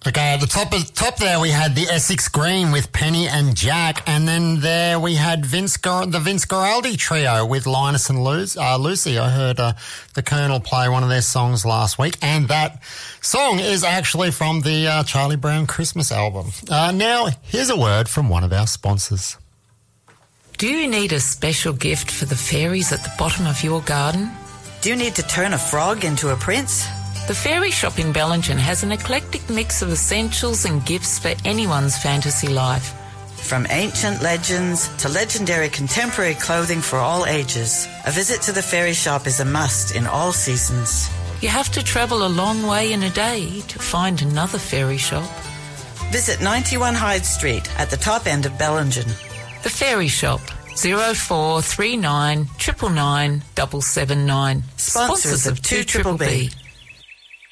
Okay, at the top there we had the Essex Green with Penny and Jack, and then there we had the Vince Guaraldi trio with Linus and Lucy. I heard the Colonel play one of their songs last week, and that song is actually from the Charlie Brown Christmas album. Now, here's a word from one of our sponsors. Do you need a special gift for the fairies at the bottom of your garden? Do you need to turn a frog into a prince? The Fairy Shop in Bellingen has an eclectic mix of essentials and gifts for anyone's fantasy life. From ancient legends to legendary contemporary clothing for all ages, a visit to the Fairy Shop is a must in all seasons. You have to travel a long way in a day to find another Fairy Shop. Visit 91 Hyde Street at the top end of Bellingen. The Fairy Shop, 0439 999 779. Sponsors of 2BBB.